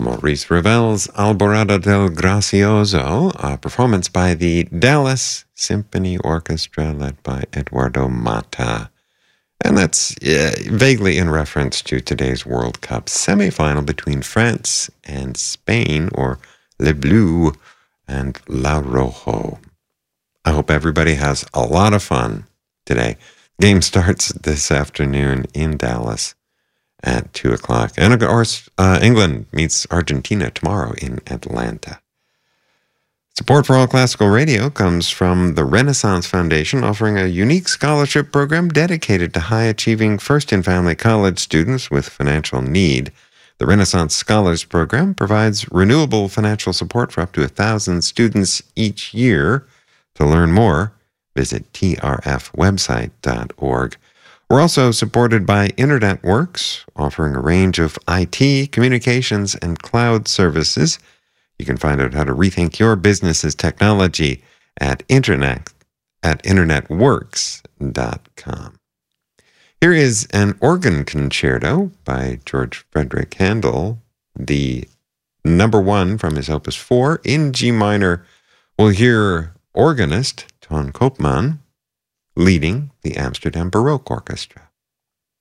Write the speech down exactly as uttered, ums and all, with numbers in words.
Maurice Ravel's Alborada del Gracioso, a performance by the Dallas Symphony Orchestra led by Eduardo Mata. And that's uh, vaguely in reference to today's World Cup semifinal between France and Spain, or Le Bleu and La Rojo. I hope everybody has a lot of fun today. Game starts this afternoon in Dallas at two o'clock. And of course, uh, England meets Argentina tomorrow in Atlanta. Support for All Classical Radio comes from the Renaissance Foundation, offering a unique scholarship program dedicated to high-achieving first-in-family college students with financial need. The Renaissance Scholars Program provides renewable financial support for up to one thousand students each year. To learn more, visit T R F website dot org. We're also supported by Internet Works, offering a range of I T, communications, and cloud services. You can find out how to rethink your business's technology at internet at internet works dot com. Here is an organ concerto by George Frederick Handel, the number one from his Opus four in G minor. We'll hear organist Ton Koopman leading the Amsterdam Baroque Orchestra.